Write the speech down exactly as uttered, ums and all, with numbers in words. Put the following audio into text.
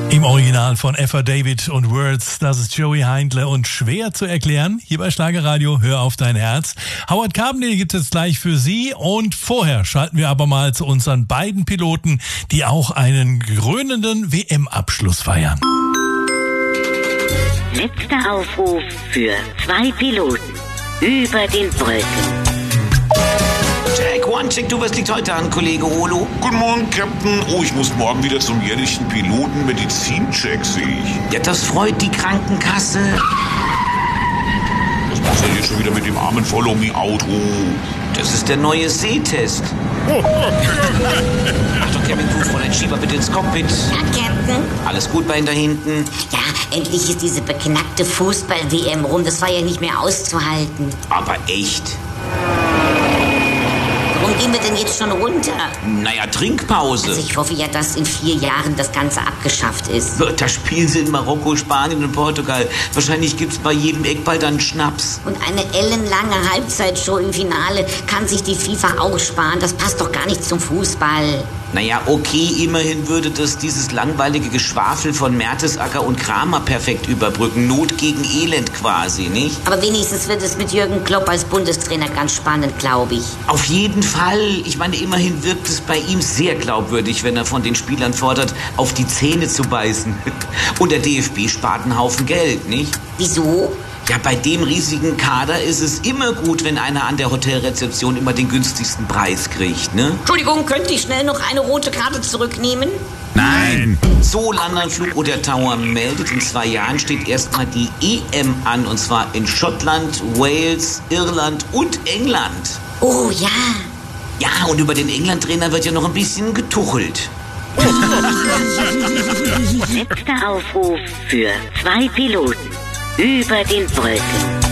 Im Original von Effa David und Words, das ist Joey Heindle und schwer zu erklären. Hier bei Schlagerradio, hör auf dein Herz. Howard Carpendale gibt es gleich für Sie und vorher schalten wir aber mal zu unseren beiden Piloten, die auch einen krönenden W M-Abschluss feiern. Letzter Aufruf für zwei Piloten über den Wolken. Check, one, check, du, was liegt heute an, Kollege Olo? Guten Morgen, Captain. Oh, ich muss morgen wieder zum jährlichen Piloten-Medizincheck, sehe ich. Ja, das freut die Krankenkasse. Was machst du hier schon wieder mit dem armen Follow-Me-Auto? Das ist der neue Sehtest. Achtung, Kevin, du, Fräulein Schieber, bitte ins Cockpit. Ja, Captain? Alles gut bei Ihnen da hinten? Ja, endlich ist diese beknackte Fußball-W M rum. Das war ja nicht mehr auszuhalten. Aber echt? Warum gehen wir denn jetzt schon runter? Naja, Trinkpause. Also ich hoffe ja, dass in vier Jahren das Ganze abgeschafft ist. Da spielen sie in Marokko, Spanien und Portugal. Wahrscheinlich gibt's bei jedem Eckball dann Schnaps. Und eine ellenlange Halbzeitshow im Finale kann sich die FIFA auch sparen. Das passt doch gar nicht zum Fußball. Naja, okay, immerhin würde das dieses langweilige Geschwafel von Mertesacker und Kramer perfekt überbrücken. Not gegen Elend quasi, nicht? Aber wenigstens wird es mit Jürgen Klopp als Bundestrainer ganz spannend, glaube ich. Auf jeden Fall. Ich meine, immerhin wirkt es bei ihm sehr glaubwürdig, wenn er von den Spielern fordert, auf die Zähne zu beißen. Und der D F B spart einen Haufen Geld, nicht? Wieso? Ja, bei dem riesigen Kader ist es immer gut, wenn einer an der Hotelrezeption immer den günstigsten Preis kriegt, ne? Entschuldigung, könnte ich schnell noch eine rote Karte zurücknehmen? Nein! So, Landanflug oder Tower meldet, in zwei Jahren steht erstmal die E M an, und zwar in Schottland, Wales, Irland und England. Oh ja. Ja, und über den England-Trainer wird ja noch ein bisschen getuchelt. Letzter Aufruf für zwei Piloten über den Wolken.